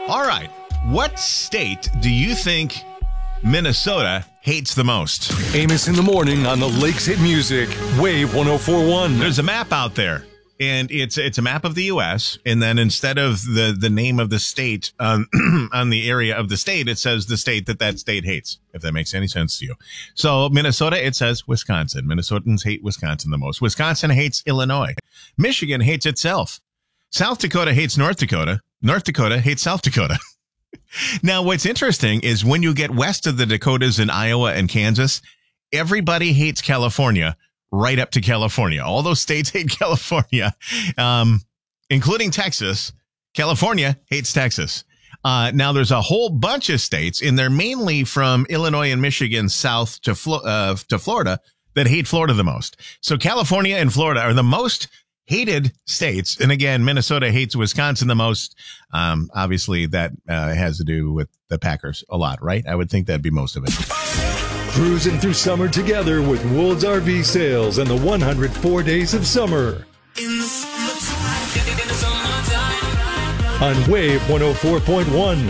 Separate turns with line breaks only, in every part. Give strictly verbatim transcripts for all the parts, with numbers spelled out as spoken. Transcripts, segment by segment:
All right. What state do you think Minnesota hates the most?
Amos in the morning on the Lakes Hit Music, Wave one oh four point one.
There's a map out there, and it's it's a map of the U S, and then instead of the, the name of the state um, on the area of the state, it says the state that that state hates, if that makes any sense to you. So Minnesota, it says Wisconsin. Minnesotans hate Wisconsin the most. Wisconsin hates Illinois. Michigan hates itself. South Dakota hates North Dakota. North Dakota hates South Dakota. Now, what's interesting is when you get west of the Dakotas in Iowa and Kansas, everybody hates California right up to California. All those states hate California, um, including Texas. California hates Texas. Uh, now, there's a whole bunch of states, and they're mainly from Illinois and Michigan south to, Flo- uh, to Florida, that hate Florida the most. So California and Florida are the most hated states. And again, Minnesota hates Wisconsin the most. Um, obviously, that uh, has to do with the Packers a lot, right? I would think that'd be most of it.
Cruising through summer together with Woods R V Sales and the one hundred four Days of Summer.
In the summertime, in the summertime.
On Wave one oh four point one.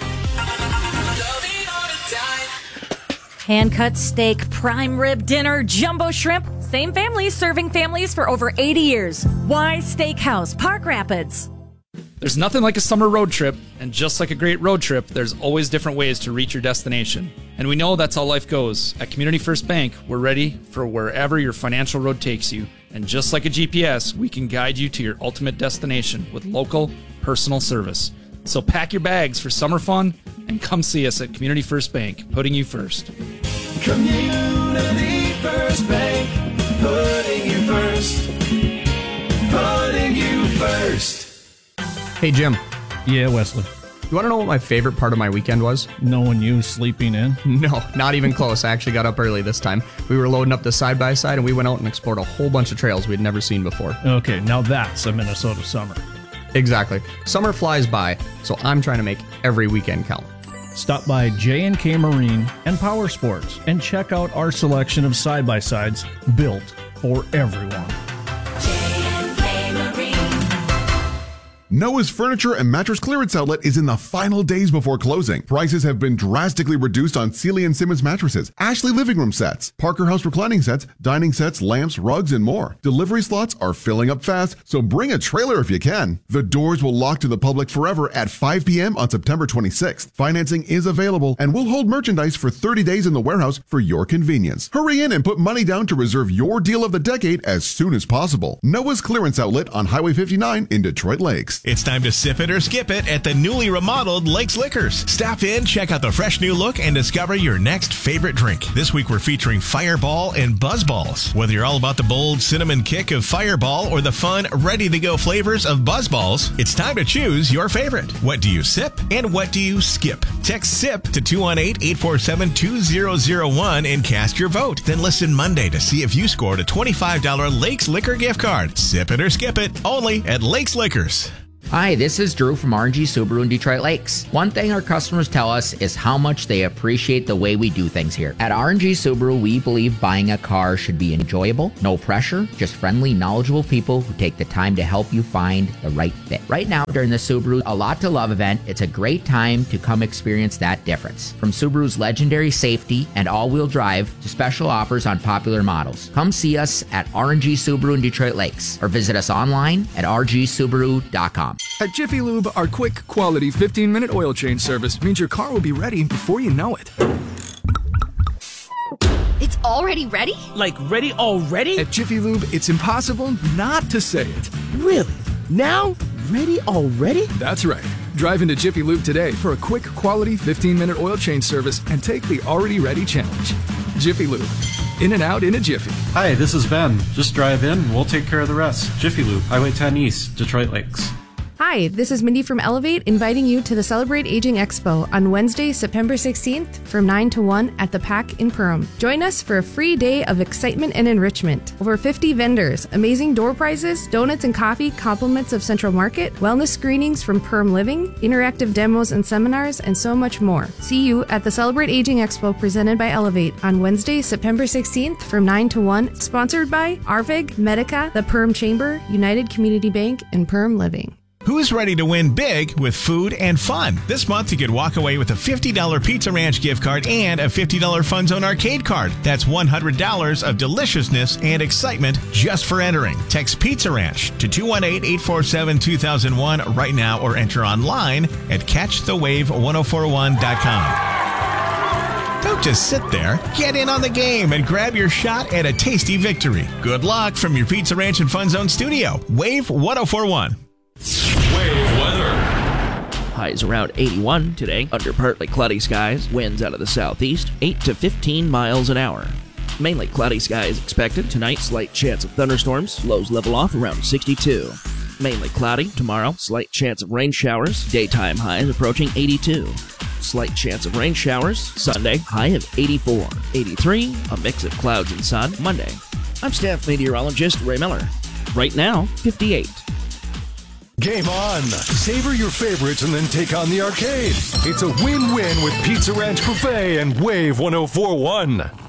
Hand-cut steak, prime rib dinner, jumbo shrimp. Same family serving families for over eighty years. Why Steakhouse, Park Rapids.
There's nothing like a summer road trip, and just like a great road trip, there's always different ways to reach your destination. And we know that's how life goes. At Community First Bank, we're ready for wherever your financial road takes you. And just like a G P S, we can guide you to your ultimate destination with local, personal service. So pack your bags for summer fun and come see us at Community First Bank, putting you first.
Community First Bank, putting you first. Putting you first.
Hey, Jim.
Yeah, Wesley.
You want to know what my favorite part of my weekend was?
Knowing you sleeping in?
No, not even close. I actually got up early this time. We were loading up the side-by-side, and we went out and explored a whole bunch of trails we'd never seen before.
Okay, now that's a Minnesota summer.
Exactly. Summer flies by, so I'm trying to make every weekend count.
Stop by J and K Marine and Power Sports and check out our selection of side-by-sides built for everyone.
Noah's Furniture and Mattress Clearance Outlet is in the final days before closing. Prices have been drastically reduced on Sealy and Simmons mattresses, Ashley living room sets, Parker House reclining sets, dining sets, lamps, rugs, and more. Delivery slots are filling up fast, so bring a trailer if you can. The doors will lock to the public forever at five p.m. on September twenty-sixth. Financing is available, and we'll hold merchandise for thirty days in the warehouse for your convenience. Hurry in and put money down to reserve your deal of the decade as soon as possible. Noah's Clearance Outlet on Highway fifty-nine in Detroit Lakes.
It's time to sip it or skip it at the newly remodeled Lakes Liquors. Stop in, check out the fresh new look, and discover your next favorite drink. This week we're featuring Fireball and Buzzballs. Whether you're all about the bold cinnamon kick of Fireball or the fun, ready-to-go flavors of Buzzballs, it's time to choose your favorite. What do you sip and what do you skip? Text SIP to two one eight, eight four seven, two zero zero one and cast your vote. Then listen Monday to see if you scored a twenty-five dollars Lakes Liquor gift card. Sip it or skip it, only at Lakes Liquors.
Hi, this is Drew from R and G Subaru in Detroit Lakes. One thing our customers tell us is how much they appreciate the way we do things here. At R and G Subaru, we believe buying a car should be enjoyable, no pressure, just friendly, knowledgeable people who take the time to help you find the right fit. Right now, during the Subaru A Lot to Love event, it's a great time to come experience that difference. From Subaru's legendary safety and all-wheel drive to special offers on popular models. Come see us at R and G Subaru in Detroit Lakes or visit us online at r g subaru dot com.
At Jiffy Lube, our quick, quality fifteen minute oil change service means your car will be ready before you know it.
It's already ready?
Like ready already?
At Jiffy Lube, it's impossible not to say it.
Really? Now? Ready already?
That's right. Drive into Jiffy Lube today for a quick, quality fifteen minute oil change service and take the already ready challenge. Jiffy Lube. In and out in a jiffy.
Hi, this is Ben. Just drive in, we'll take care of the rest. Jiffy Lube, Highway ten East, Detroit Lakes.
Hi, this is Mindy from Elevate, inviting you to the Celebrate Aging Expo on Wednesday, September sixteenth from nine to one at the Pack in Perham. Join us for a free day of excitement and enrichment. Over fifty vendors, amazing door prizes, donuts and coffee, compliments of Central Market, wellness screenings from Perham Living, interactive demos and seminars, and so much more. See you at the Celebrate Aging Expo presented by Elevate on Wednesday, September sixteenth from nine to one, sponsored by Arvig, Medica, the Perham Chamber, United Community Bank, and Perham Living.
Who's ready to win big with food and fun? This month, you could walk away with a fifty dollars Pizza Ranch gift card and a fifty dollars Fun Zone arcade card. That's one hundred dollars of deliciousness and excitement just for entering. Text Pizza Ranch to two one eight, eight four seven, two thousand one right now or enter online at catch the wave ten forty-one dot com. Don't just sit there. Get in on the game and grab your shot at a tasty victory. Good luck from your Pizza Ranch and Fun Zone studio. Wave ten forty-one.
Wave weather. Highs around eighty-one today, under partly cloudy skies, winds out of the southeast, eight to fifteen miles an hour. Mainly cloudy skies expected tonight, slight chance of thunderstorms, lows level off around sixty-two. Mainly cloudy tomorrow, slight chance of rain showers, daytime highs approaching eighty-two. Slight chance of rain showers, Sunday, high of eighty-four. eighty-three, a mix of clouds and sun, Monday. I'm staff meteorologist Ray Miller. Right now, fifty-eight.
Game on! Savor your favorites and then take on the arcade. It's a win-win with Pizza Ranch Buffet and Wave ten forty-one.